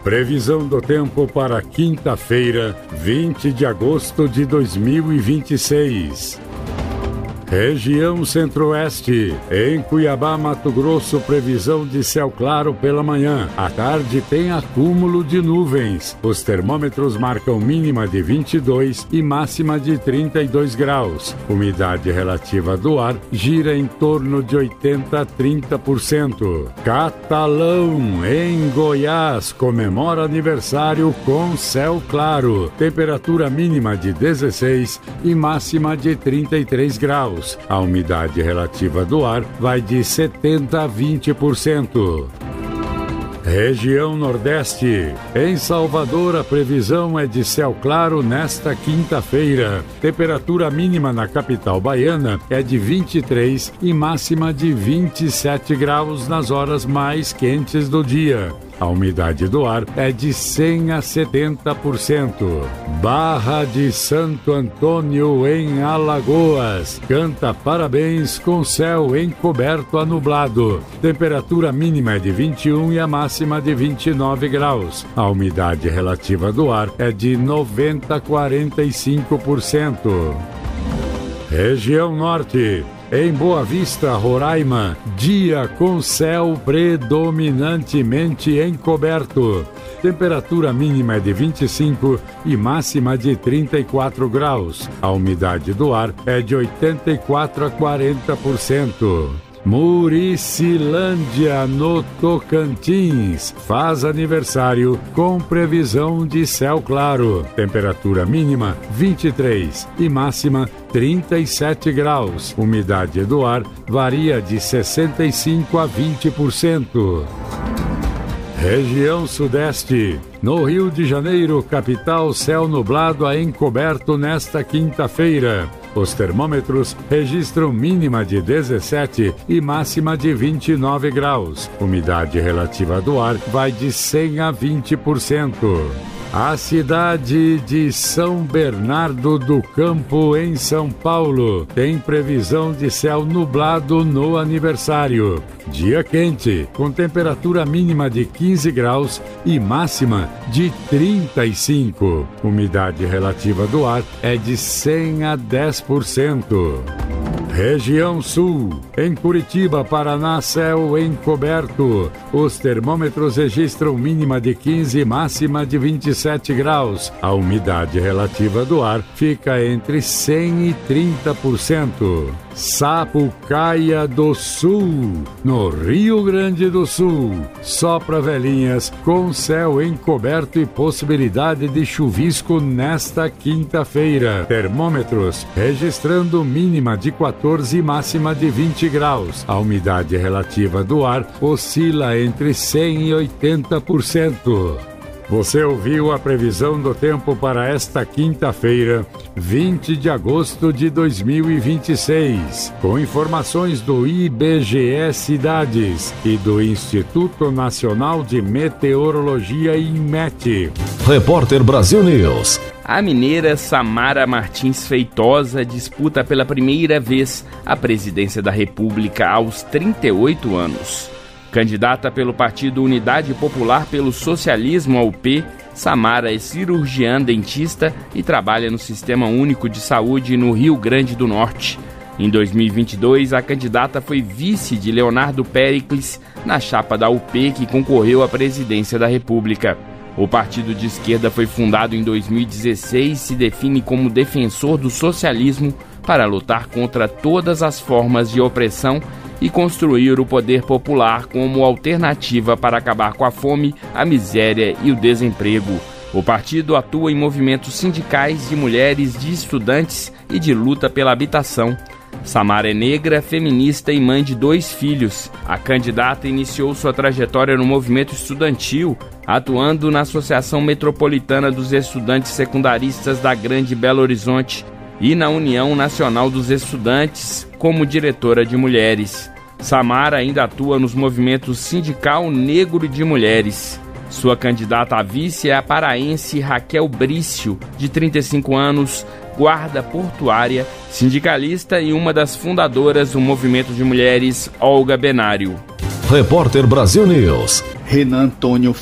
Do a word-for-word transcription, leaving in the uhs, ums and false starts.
Previsão do tempo para quinta-feira, vinte de agosto de dois mil e vinte e seis. Região Centro-Oeste. Em Cuiabá, Mato Grosso, previsão de céu claro pela manhã. À tarde tem acúmulo de nuvens. Os termômetros marcam mínima de vinte e dois e máxima de trinta e dois graus. Umidade relativa do ar gira em torno de oitenta a trinta por cento. Catalão, em Goiás, comemora aniversário com céu claro. Temperatura mínima de dezesseis e máxima de trinta e três graus. A umidade relativa do ar vai de setenta a vinte por cento. Região Nordeste. Em Salvador, a previsão é de céu claro nesta quinta-feira. Temperatura mínima na capital baiana é de vinte e três e máxima de vinte e sete graus nas horas mais quentes do dia. A umidade do ar é de cem a setenta por cento. Barra de Santo Antônio, em Alagoas, canta parabéns com céu encoberto a nublado. Temperatura mínima é de vinte e um e a máxima de vinte e nove graus. A umidade relativa do ar é de noventa a quarenta e cinco por cento. Região Norte. Em Boa Vista, Roraima, dia com céu predominantemente encoberto. Temperatura mínima é de vinte e cinco e máxima de trinta e quatro graus. A umidade do ar é de oitenta e quatro a quarenta por cento. Muricilândia, no Tocantins, faz aniversário com previsão de céu claro. Temperatura mínima vinte e três e máxima trinta e sete graus. Umidade do ar varia de sessenta e cinco a vinte por cento. Região Sudeste. No Rio de Janeiro, capital, céu nublado a encoberto nesta quinta-feira. Os termômetros registram mínima de dezessete e máxima de vinte e nove graus. Umidade relativa do ar vai de cem a vinte por cento. A cidade de São Bernardo do Campo, em São Paulo, tem previsão de céu nublado no aniversário. Dia quente, com temperatura mínima de quinze graus e máxima de trinta e cinco. Umidade relativa do ar é de cem a dez por cento. Região Sul. Em Curitiba, Paraná, céu encoberto. Os termômetros registram mínima de quinze e máxima de vinte e sete graus. A umidade relativa do ar fica entre cem e trinta por cento. Sapucaia do Sul, no Rio Grande do Sul. Sopra velhinhas com céu encoberto e possibilidade de chuvisco nesta quinta-feira. Termômetros registrando mínima de quatorze e máxima de vinte graus. A umidade relativa do ar oscila entre cem e oitenta por cento. Você ouviu a previsão do tempo para esta quinta-feira, vinte de agosto de dois mil e vinte e seis, com informações do I B G E Cidades e do Instituto Nacional de Meteorologia, INMET. Repórter Brasil News. A mineira Samara Martins Feitosa disputa pela primeira vez a presidência da República aos trinta e oito anos. Candidata pelo Partido Unidade Popular pelo Socialismo, a U P, Samara é cirurgiã dentista e trabalha no Sistema Único de Saúde no Rio Grande do Norte. Em dois mil e vinte e dois, a candidata foi vice de Leonardo Péricles na chapa da U P, que concorreu à presidência da República. O partido de esquerda foi fundado em dois mil e dezesseis e se define como defensor do socialismo para lutar contra todas as formas de opressão e construir o poder popular como alternativa para acabar com a fome, a miséria e o desemprego. O partido atua em movimentos sindicais de mulheres, de estudantes e de luta pela habitação. Samara é negra, feminista e mãe de dois filhos. A candidata iniciou sua trajetória no movimento estudantil, atuando na Associação Metropolitana dos Estudantes Secundaristas da Grande Belo Horizonte e na União Nacional dos Estudantes como diretora de mulheres. Samara ainda atua nos movimentos sindical negro de mulheres. Sua candidata a vice é a paraense Raquel Brício, de trinta e cinco anos, guarda portuária, sindicalista e uma das fundadoras do movimento de mulheres Olga Benário. Repórter Brasil News. Renan Antônio